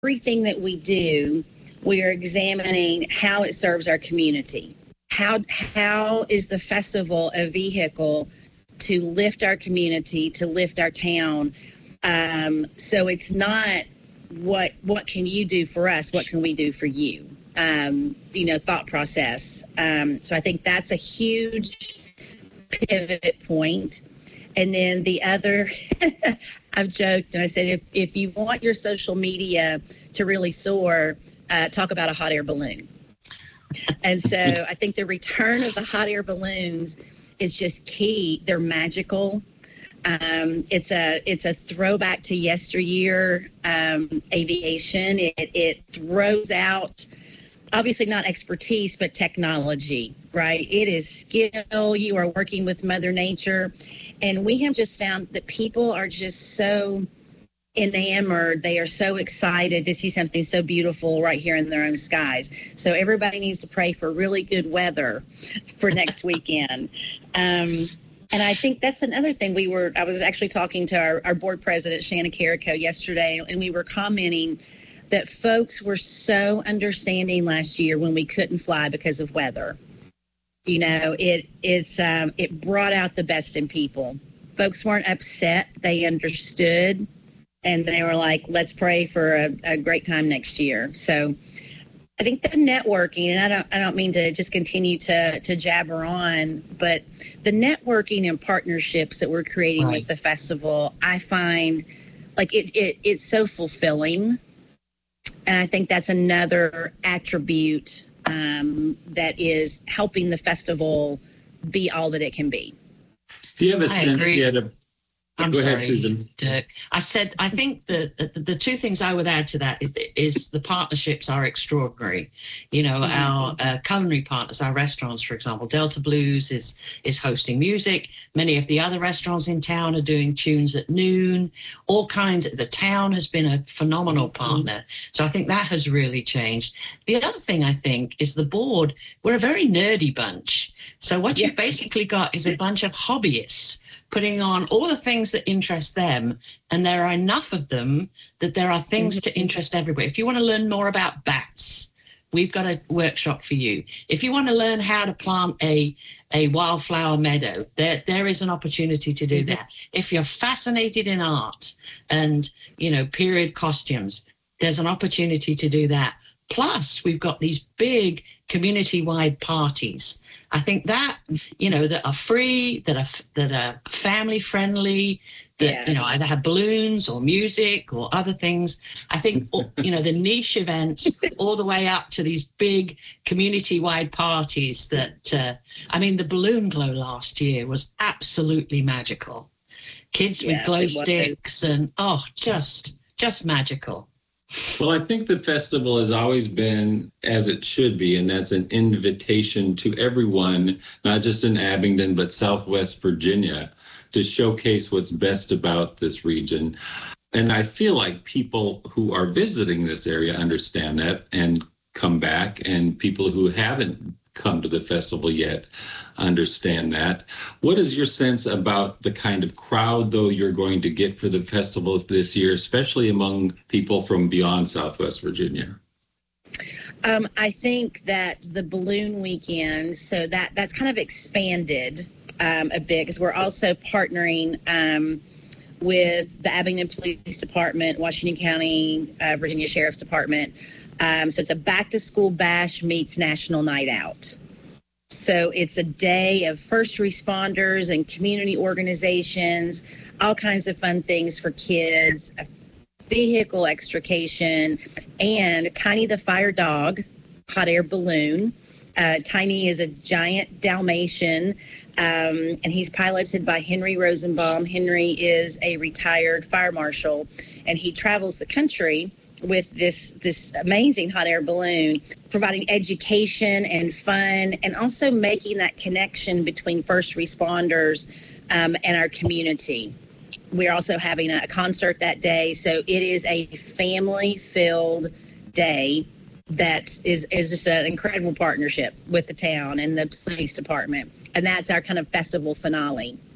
everything that we do, we are examining how it serves our community. How is the festival a vehicle to lift our community, to lift our town? So it's not what can you do for us? What can we do for you? Thought process. So I think that's a huge pivot point. And then the other, I've joked and I said, if you want your social media to really soar, talk about a hot air balloon. And so I think the return of the hot air balloons is just key. They're magical. It's a throwback to yesteryear aviation. It throws out, obviously not expertise, but technology, right? It is skill. You are working with Mother Nature. And we have just found that people are just so enamored. They are so excited to see something so beautiful right here in their own skies. So everybody needs to pray for really good weather for next weekend. And I think that's another thing I was actually talking to our board president, Shanna Carrico, yesterday, and we were commenting that folks were so understanding last year when we couldn't fly because of weather. It brought out the best in people. Folks weren't upset. They understood. And they were like, let's pray for a great time next year. So I think the networking, and I don't mean to just continue to jabber on, but the networking and partnerships that we're creating with the festival, I find like it's so fulfilling. And I think that's another attribute that is helping the festival be all that it can be. Do you have a sense yet of... I'm Go sorry, ahead, Susan. Dirk. I think the two things I would add to that is the partnerships are extraordinary. Our culinary partners, our restaurants, for example, Delta Blues is hosting music. Many of the other restaurants in town are doing tunes at noon. All kinds. The town has been a phenomenal partner. So I think that has really changed. The other thing I think is the board. We're a very nerdy bunch. So what you've basically got is a bunch of hobbyists putting on all the things that interest them, and there are enough of them that there are things to interest everybody. If you want to learn more about bats, we've got a workshop for you. If you want to learn how to plant a wildflower meadow, there is an opportunity to do that. If you're fascinated in art and, period costumes, there's an opportunity to do that. Plus, we've got these big community-wide parties. I think that, that are free, that are family-friendly, that, either have balloons or music or other things. I think, the niche events all the way up to these big community-wide parties that, the balloon glow last year was absolutely magical. Kids with glow sticks and, just magical. Well, I think the festival has always been as it should be, and that's an invitation to everyone, not just in Abingdon, but Southwest Virginia, to showcase what's best about this region. And I feel like people who are visiting this area understand that and come back, and people who haven't come to the festival yet understand that. What is your sense about the kind of crowd, though, you're going to get for the festival this year, especially among people from beyond Southwest Virginia? I think that the balloon weekend, so that's kind of expanded a bit, because we're also partnering with the Abingdon Police Department, Washington County, Virginia Sheriff's Department. So it's a back-to-school bash meets National Night Out. So it's a day of first responders and community organizations, all kinds of fun things for kids, a vehicle extrication, and Tiny the Fire Dog, hot air balloon. Tiny is a giant Dalmatian, and he's piloted by Henry Rosenbaum. Henry is a retired fire marshal, and he travels the country with this amazing hot air balloon, providing education and fun, and also making that connection between first responders and our community. We're also having a concert that day, so it is a family-filled day that is just an incredible partnership with the town and the police department, and that's our kind of festival finale.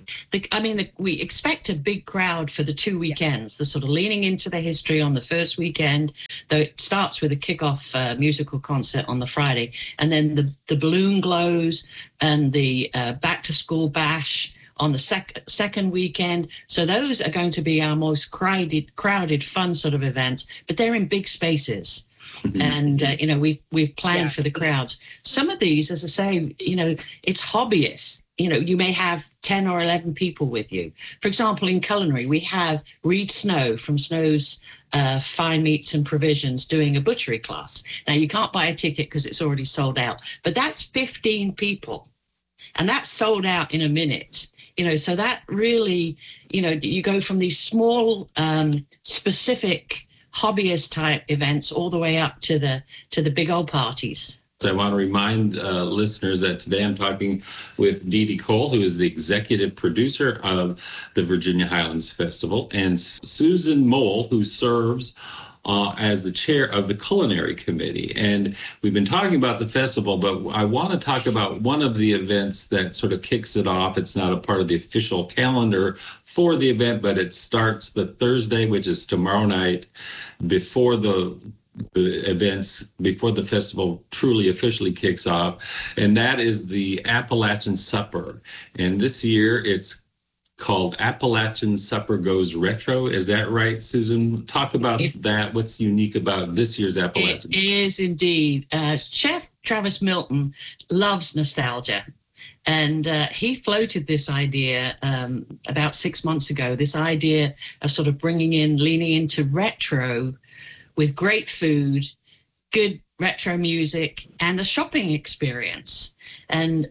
we expect a big crowd for the 2 weekends. The sort of leaning into the history on the first weekend, though it starts with a kickoff musical concert on the Friday, and then the balloon glows and the back to school bash on the second weekend. So those are going to be our most crowded, fun sort of events, but they're in big spaces. And, we've planned for the crowds. Some of these, as I say, it's hobbyists. You may have 10 or 11 people with you. For example, in culinary, we have Reed Snow from Snow's Fine Meats and Provisions doing a butchery class. Now, you can't buy a ticket because it's already sold out, but that's 15 people. And that's sold out in a minute. So that really, you go from these small, specific hobbyist type events all the way up to the big old parties. So I want to remind listeners that today I'm talking with Dee Dee Cole, who is the executive producer of the Virginia Highlands Festival, and Susan Mole, who serves as the chair of the culinary committee. And we've been talking about the festival, but I want to talk about one of the events that sort of kicks it off. It's not a part of the official calendar for the event, but it starts the Thursday, which is tomorrow night, before the events, before the festival truly officially kicks off. And that is the Appalachian Supper. And this year it's called Appalachian Supper Goes Retro. Is that right, Susan? Talk about that. What's unique about this year's Appalachian? It is indeed. Chef Travis Milton loves nostalgia. And he floated this idea about 6 months ago, this idea of sort of leaning into retro with great food, good retro music, and a shopping experience. And,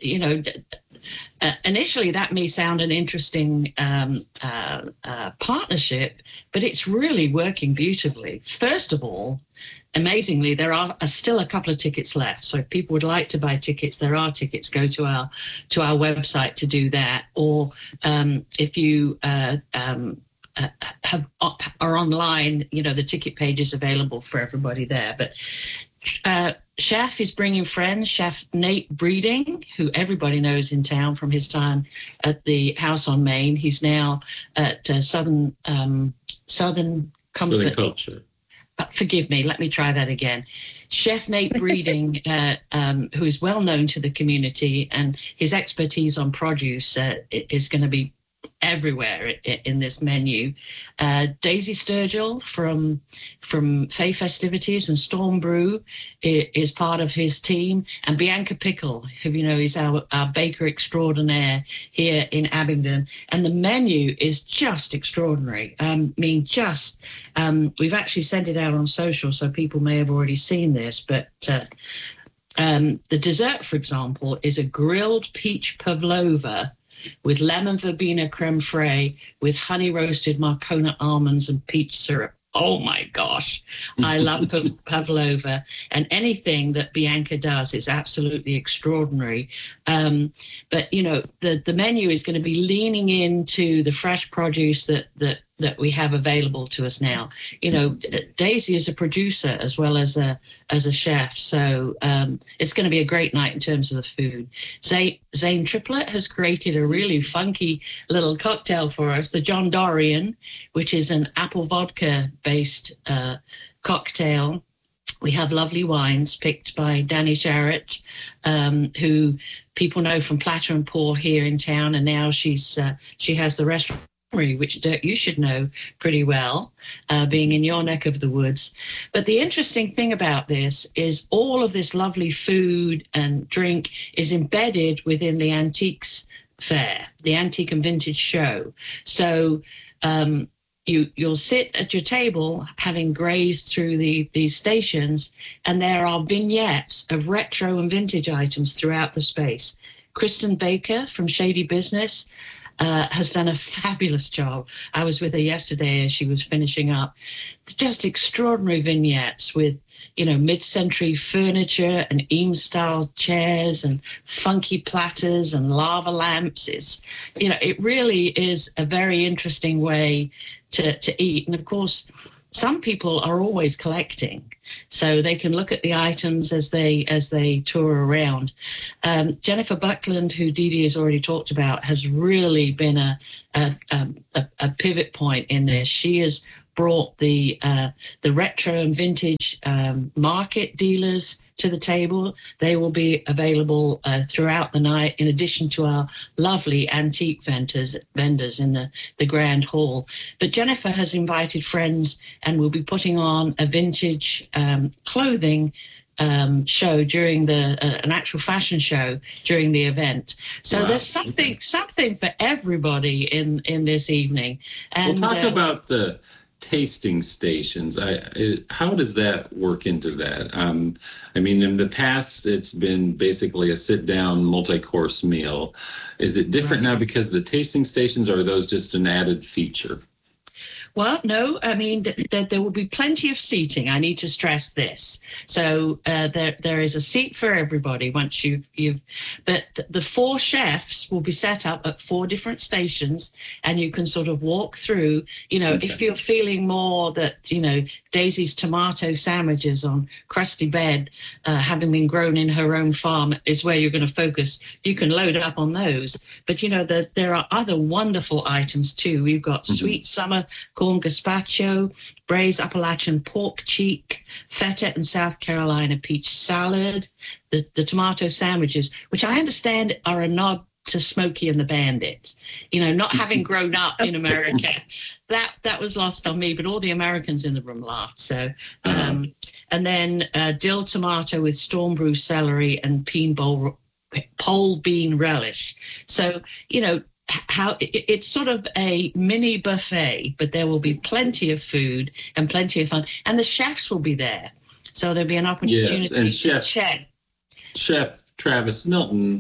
initially that may sound an interesting partnership, but it's really working beautifully. First of all, amazingly, there are still a couple of tickets left. So if people would like to buy tickets, there are tickets. Go to our website to do that. Or if you are online, the ticket page is available for everybody there. But Chef is bringing friends. Chef Nate Breeding, who everybody knows in town from his time at the House on Main. He's now at Southern Comfort Culture. Forgive me, let me try that again. Chef Nate Breeding, who is well known to the community, and his expertise on produce is going to be everywhere in this menu. Daisy Sturgill from Fay Festivities and Storm Brew is part of his team, and Bianca Pickle, who is our baker extraordinaire here in Abingdon. And the menu is just extraordinary. We've actually sent it out on social, so people may have already seen this, but the dessert, for example, is a grilled peach pavlova with lemon verbena creme fraiche with honey roasted Marcona almonds and peach syrup. Oh my gosh, I love pavlova, and anything that Bianca does is absolutely extraordinary. But the menu is going to be leaning into the fresh produce that we have available to us now. Daisy is a producer as well as a chef, so it's going to be a great night in terms of the food. Zane Triplett has created a really funky little cocktail for us, the John Dorian, which is an apple vodka-based cocktail. We have lovely wines picked by Danny Jarrett, who people know from Platter and Pour here in town, and now she has the restaurant, which Dirk, you should know pretty well, being in your neck of the woods. But the interesting thing about this is all of this lovely food and drink is embedded within the Antiques Fair, the Antique and Vintage Show. So you'll sit at your table having grazed through these stations, and there are vignettes of retro and vintage items throughout the space. Kristen Baker from Shady Business has done a fabulous job. I was with her yesterday as she was finishing up. Just extraordinary vignettes with, mid-century furniture and Eames-style chairs and funky platters and lava lamps. It really is a very interesting way to eat. And of course, some people are always collecting, so they can look at the items as they tour around. Jennifer Buckland, who Dee Dee has already talked about, has really been a pivot point in this. She has brought the retro and vintage market dealers to the table. They will be available throughout the night, in addition to our lovely antique vendors in the Grand Hall. But Jennifer has invited friends and will be putting on a vintage clothing show during an actual fashion show during the event. So there's something for everybody in this evening. And we'll talk about the tasting stations. How does that work into that? I mean, in the past, it's been basically a sit-down multi-course meal. Is it different now because the tasting stations, or are those just an added feature? Well, no, I mean, there will be plenty of seating. I need to stress this. So there is a seat for everybody once but the 4 chefs will be set up at 4 different stations, and you can sort of walk through, if you're feeling more that, Daisy's tomato sandwiches on crusty bed, having been grown in her own farm, is where you're going to focus. You can load up on those. But, there are other wonderful items too. We've got sweet summer corn gazpacho, braised Appalachian pork cheek, feta and South Carolina peach salad, the tomato sandwiches, which I understand are a nod to Smokey and the Bandit. Not having grown up in America, that was lost on me, but all the Americans in the room laughed. So, and then dill tomato with storm brew celery and pole bean relish. So, how it's sort of a mini buffet, but there will be plenty of food and plenty of fun, and the chefs will be there, so there'll be an opportunity to check. Chef Travis Milton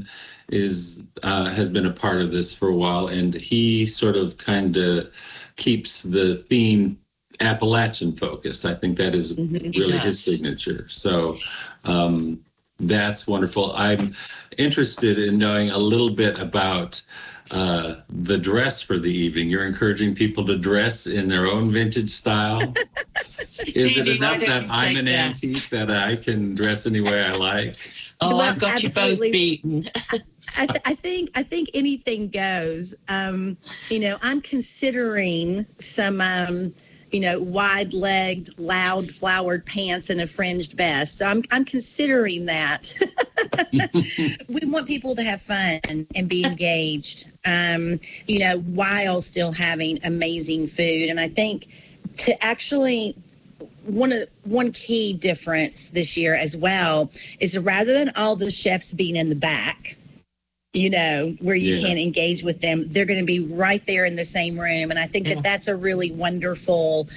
has been a part of this for a while, and he sort of kind of keeps the theme Appalachian focused. I think that is really his signature. So that's wonderful. I'm interested in knowing a little bit about the dress for the evening. You're encouraging people to dress in their own vintage style. Is it enough that I'm an antique that I can dress any way I like? Oh, I've got absolutely. You both beaten. I think anything goes. I'm considering some wide-legged, loud flowered pants and a fringed vest. So I'm considering that. We want people to have fun and be engaged, while still having amazing food. And I think to actually one key difference this year as well is, rather than all the chefs being in the back, where you can't engage with them, they're going to be right there in the same room. And I think that's a really wonderful,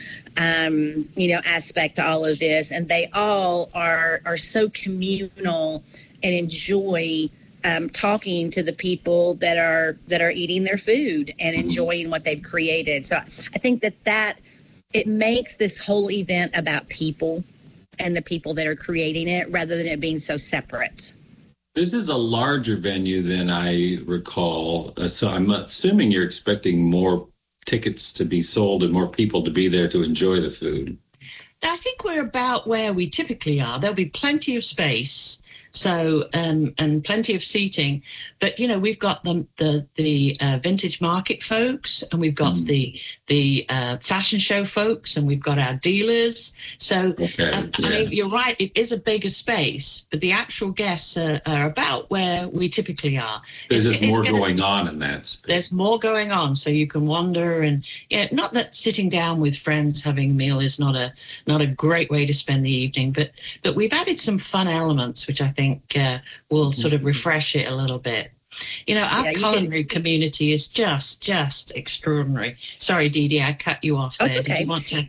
aspect to all of this. And they all are so communal and enjoy talking to the people that are eating their food and enjoying what they've created. So I think that it makes this whole event about people and the people that are creating it, rather than it being so separate. This is a larger venue than I recall, so I'm assuming you're expecting more tickets to be sold and more people to be there to enjoy the food. I think we're about where we typically are. There'll be plenty of space, so and plenty of seating. But we've got the vintage market folks, and we've got the fashion show folks, and we've got our dealers. So I mean, you're right. It is a bigger space, but the actual guests are about where we typically are. There's just more going on in that space. There's more going on, so you can wander, and not that sitting down with friends having a meal is not a great way to spend the evening, but we've added some fun elements which I think will sort of refresh it a little bit. Our culinary community is just extraordinary. Sorry, Dee Dee, I cut you off there. That's okay. Did you want to?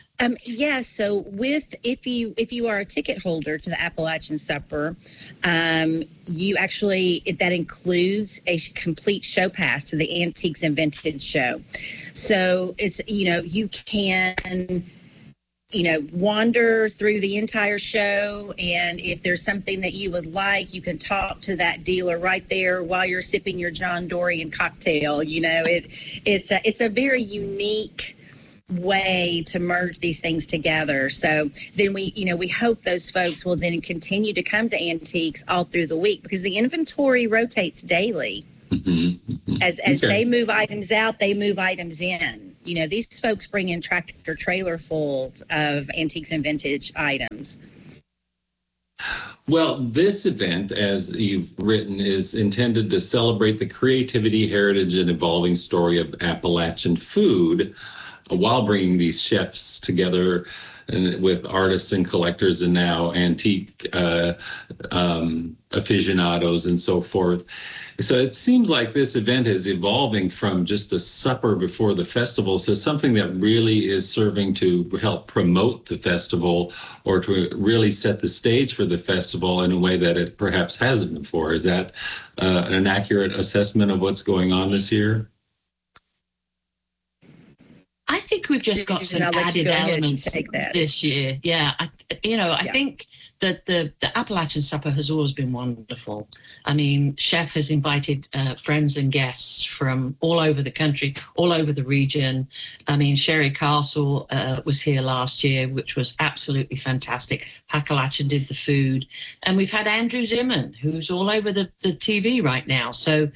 So if you are a ticket holder to the Appalachian Supper, you actually, that includes a complete show pass to the Antiques and Vintage Show. So it's, you can wander through the entire show, and if there's something that you would like, you can talk to that dealer right there while you're sipping your John Dorian cocktail. It's a very unique way to merge these things together. So then we hope those folks will then continue to come to Antiques all through the week, because the inventory rotates daily. As they move items out, they move items in. These folks bring in tractor trailer fulls of antiques and vintage items. Well, this event, as you've written, is intended to celebrate the creativity, heritage, and evolving story of Appalachian food, while bringing these chefs together and with artists and collectors and now antique aficionados and so forth. So it seems like this event is evolving from just a supper before the festival to something that really is serving to help promote the festival, or to really set the stage for the festival in a way that it perhaps hasn't before. Is that an accurate assessment of what's going on this year? I think we've just got some added elements this year. Yeah, I think that the Appalachian Supper has always been wonderful. I mean, Chef has invited friends and guests from all over the country, all over the region. I mean, Sherry Castle was here last year, which was absolutely fantastic. Appalachian did the food. And we've had Andrew Zimmern, who's all over the TV right now. So,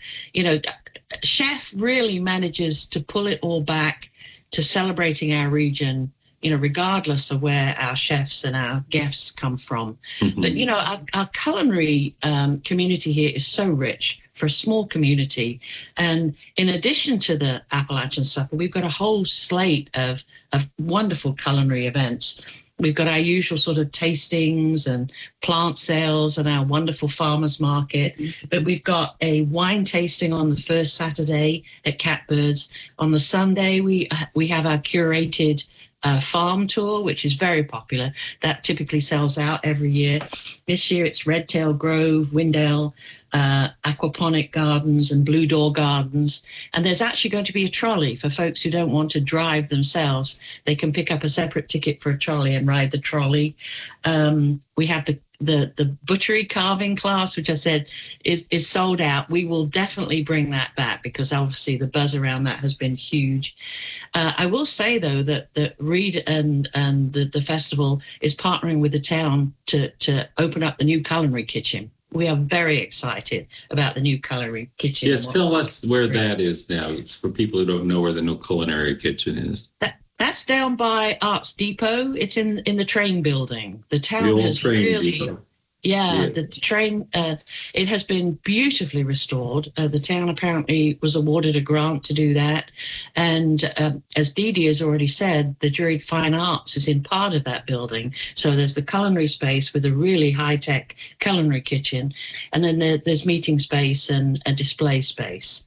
Chef really manages to pull it all back to celebrating our region, regardless of where our chefs and our guests come from. But, our culinary community here is so rich for a small community. And in addition to the Appalachian Supper, we've got a whole slate of wonderful culinary events. We've got our usual sort of tastings and plant sales and our wonderful farmers market. But we've got a wine tasting on the first Saturday at Catbirds. On the Sunday, we have our curated farm tour, which is very popular. That typically sells out every year. This year it's Redtail Grove, Windale, Aquaponic Gardens and Blue Door Gardens. And there's actually going to be a trolley for folks who don't want to drive themselves. They can pick up a separate ticket for a trolley and ride the trolley. We have the butchery carving class, which I said is sold out. We will definitely bring that back, because obviously the buzz around that has been huge. I will say, though, that Reed and the festival is partnering with the town to open up the new culinary kitchen. We are very excited about the new culinary kitchen. Yes, tell us where that is now. It's for people who don't know where the new culinary kitchen is. That's down by Arts Depot. It's in the train building. The town the old has train really... depot. Yeah, the train, it has been beautifully restored. The town apparently was awarded a grant to do that. And as Dee Dee has already said, the Druid Fine Arts is in part of that building. So there's the culinary space with a really high-tech culinary kitchen. And then there's meeting space and a display space.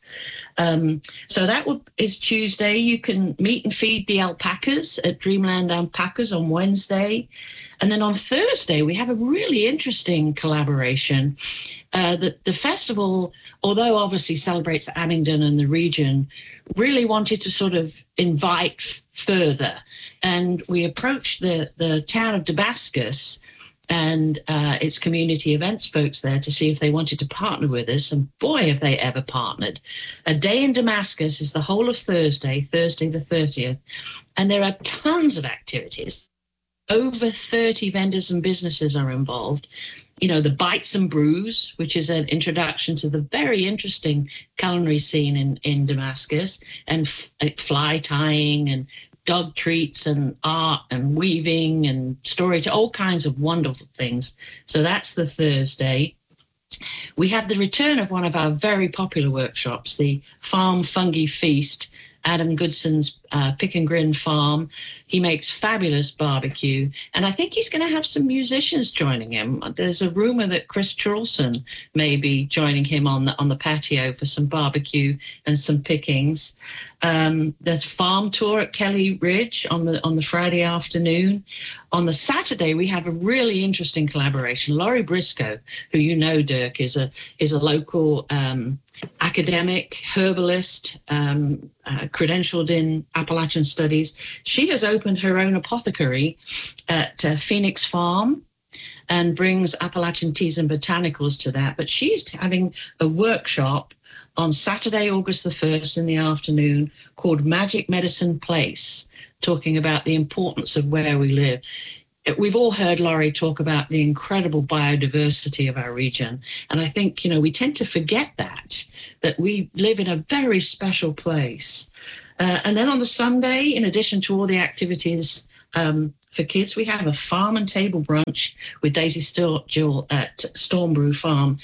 So that is Tuesday. You can meet and feed the alpacas at Dreamland Alpacas on Wednesday. And then on Thursday, we have a really interesting collaboration. The festival, although obviously celebrates Abingdon and the region, really wanted to sort of invite further. And we approached the town of Damascus and its community events folks there to see if they wanted to partner with us. And boy, have they ever partnered. A Day in Damascus is the whole of Thursday the 30th. And there are tons of activities. Over 30 vendors and businesses are involved. The Bites and Brews, which is an introduction to the very interesting culinary scene in Damascus, and fly tying and dog treats and art and weaving and story, to all kinds of wonderful things. So that's the Thursday. We have the return of one of our very popular workshops, the Farm Fungi Feast, Adam Goodson's Pick and Grin Farm. He makes fabulous barbecue, and I think he's going to have some musicians joining him. There's a rumor that Chris Charlson may be joining him on the patio for some barbecue and some pickings. There's a farm tour at Kelly Ridge on the Friday afternoon. On the Saturday, we have a really interesting collaboration. Laurie Briscoe, who you know, Dirk, is a local academic, herbalist, credentialed in Appalachian Studies. She has opened her own apothecary at Phoenix Farm and brings Appalachian teas and botanicals to that. But she's having a workshop on Saturday, August the 1st in the afternoon called Magic Medicine Place, talking about the importance of where we live. We've all heard Laurie talk about the incredible biodiversity of our region. And I think, we tend to forget that we live in a very special place. And then on the Sunday, in addition to all the activities for kids, we have a farm and table brunch with Daisy Sturgill at Stormbrew Farm.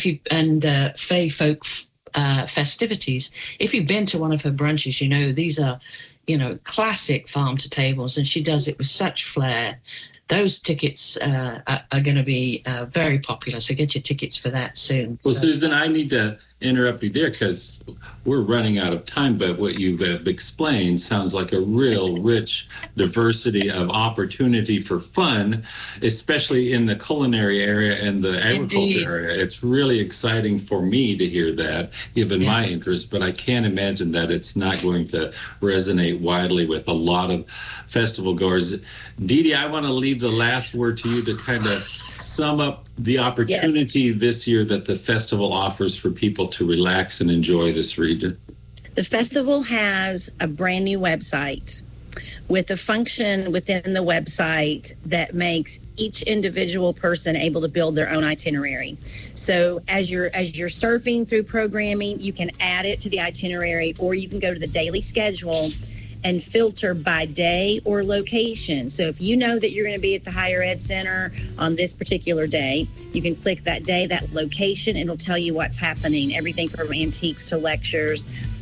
And Fay Folk festivities. If you've been to one of her brunches, these are, classic farm to tables, and she does it with such flair. Those tickets are going to be very popular, so get your tickets for that soon. Well, Susan, I need to interrupt you there because we're running out of time, but what you've explained sounds like a real rich diversity of opportunity for fun, especially in the culinary area and the agriculture area. It's really exciting for me to hear that, given my interest, but I can't imagine that it's not going to resonate widely with a lot of festival goers. Dee Dee, I want to leave the last word to you to kind of sum up the opportunity this year that the festival offers for people to relax and enjoy this region. The festival has a brand new website with a function within the website that makes each individual person able to build their own itinerary. So as you're surfing through programming, you can add it to the itinerary, or you can go to the daily schedule and filter by day or location. So if you know that you're going to be at the Higher Ed Center on this particular day, you can click that day, that location, and it'll tell you what's happening, everything from antiques to lectures.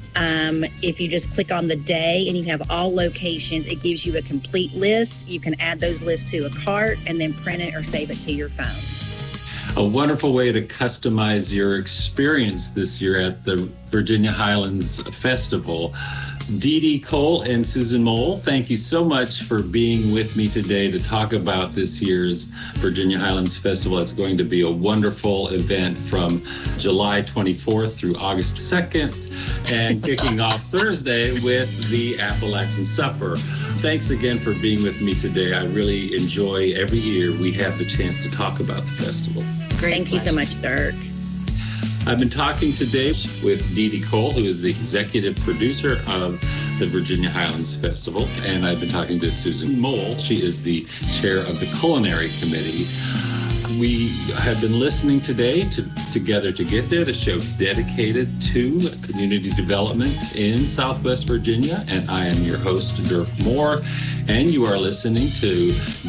If you just click on the day and you have all locations, it gives you a complete list. You can add those lists to a cart and then print it or save it to your phone. A wonderful way to customize your experience this year at the Virginia Highlands Festival. Dee Dee Cole and Susan Mole, thank you so much for being with me today to talk about this year's Virginia Highlands Festival. It's going to be a wonderful event from July 24th through August 2nd and kicking off Thursday with the Appalachian Supper. Thanks again for being with me today. I really enjoy every year we have the chance to talk about the festival. Thank you so much, Dirk. I've been talking today with Dee Dee Cole, who is the executive producer of the Virginia Highlands Festival, and I've been talking to Susan Mole. She is the chair of the Culinary Committee. We have been listening today to Together to Get There, the show dedicated to community development in Southwest Virginia, and I am your host, Dirk Moore, and you are listening to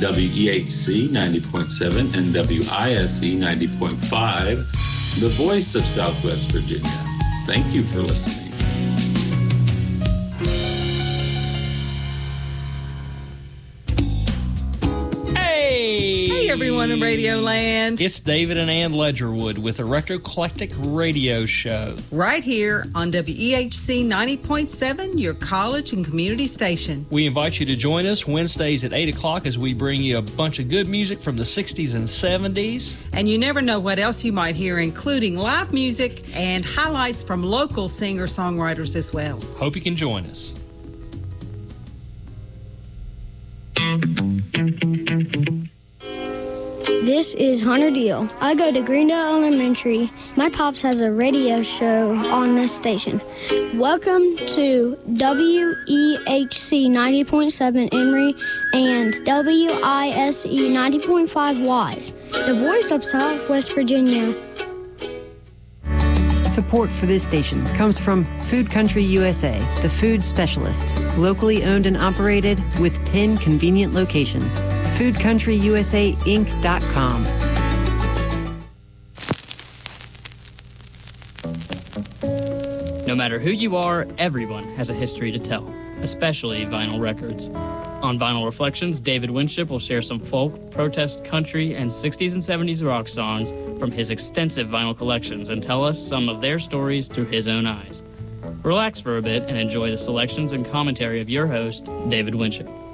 WEHC 90.7 and WISE 90.5. The voice of Southwest Virginia. Thank you for listening. Hey everyone in Radio Land. It's David and Ann Ledgerwood with the Retrocollectic Radio Show. Right here on WEHC 90.7, your college and community station. We invite you to join us Wednesdays at 8 o'clock as we bring you a bunch of good music from the 60s and 70s. And you never know what else you might hear, including live music and highlights from local singer-songwriters as well. Hope you can join us. This is Hunter Deal. I go to Greendale Elementary. My pops has a radio show on this station. Welcome to WEHC 90.7 Emory and WISE 90.5 Wise, the voice of Southwest Virginia. Support for this station comes from Food Country USA, the food specialist, locally owned and operated with 10 convenient locations. FoodCountryUSAInc.com. No matter who you are, everyone has a history to tell, especially vinyl records. On Vinyl Reflections, David Winship will share some folk, protest, country, and 60s and 70s rock songs from his extensive vinyl collections and tell us some of their stories through his own eyes. Relax for a bit and enjoy the selections and commentary of your host, David Winship.